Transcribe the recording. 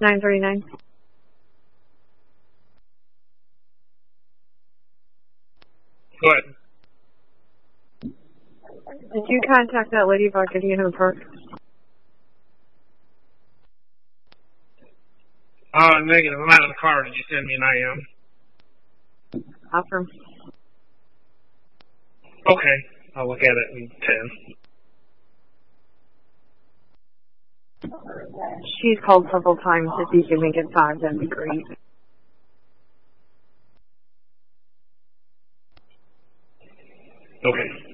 939. Go ahead. Did you contact that lady about getting into the park? Negative. I'm out of the car. Did you send me an IM? Affirm. Okay. I'll look at it in 10. She's called several times. If you can make it 5, that'd be great. Okay.